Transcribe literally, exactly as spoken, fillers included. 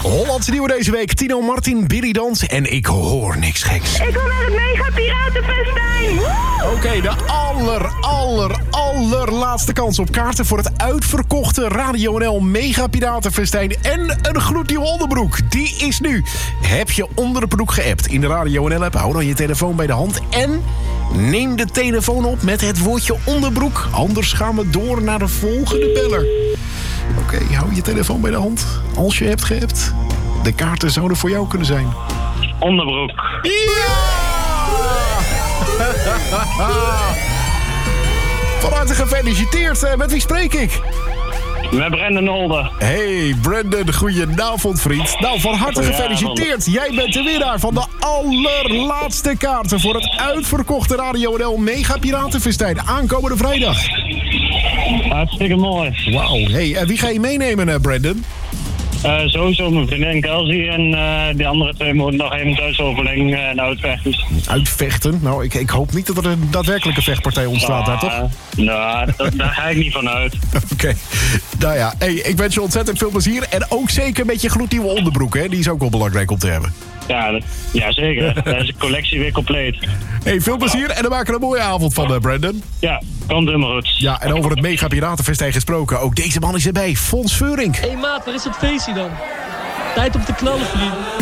Hollandse nieuwe deze week. Tino Martin, Billy Dans en ik hoor niks geks. Ik wil naar het Mega Piratenfestijn. Oké, okay, de aller, aller, allerlaatste kans op kaarten voor het uitverkochte Radio N L Mega Piratenfestijn en een gloednieuwe onderbroek. Die is nu. Heb je onder de broek geappt in de Radio N L-app? Hou dan je telefoon bij de hand en neem de telefoon op met het woordje onderbroek. Anders gaan we door naar de volgende beller. Oké, okay, hou je telefoon bij de hand. Als je hebt geappt, de kaarten zouden voor jou kunnen zijn. Onderbroek. Ja! Van harte gefeliciteerd. Met wie spreek ik? Met Brandon Olde. Hey Brandon, goedenavond vriend. Nou, van harte gefeliciteerd. Jij bent de winnaar van de allerlaatste kaarten voor het uitverkochte Radio N L Mega Piratenfestijn aankomende vrijdag. Hartstikke mooi. Wauw. Hey, en wie ga je meenemen, Brandon? Uh, sowieso mijn vriendin Kelsey en uh, die andere twee moeten nog even thuis overleggen uh, en uitvechten. Uitvechten? Nou, ik, ik hoop niet dat er een daadwerkelijke vechtpartij ontstaat uh, daar, toch? Nou, dat, daar ga ik niet van uit. Oké. Okay. Nou ja, hey, ik wens je ontzettend veel plezier. En ook zeker met je gloednieuwe onderbroek, hè? Die is ook wel belangrijk om te hebben. Ja, dat, ja zeker. Daar is de collectie weer compleet. Hey, veel plezier en dan maken we een mooie avond van, uh, Brandon. Ja, komt helemaal goed. Ja, en over het Mega Piratenfestijn gesproken. Ook deze man is erbij, Fons Veurink. Hé hey maat, waar is het feestje dan? Tijd om te knallen, vriend.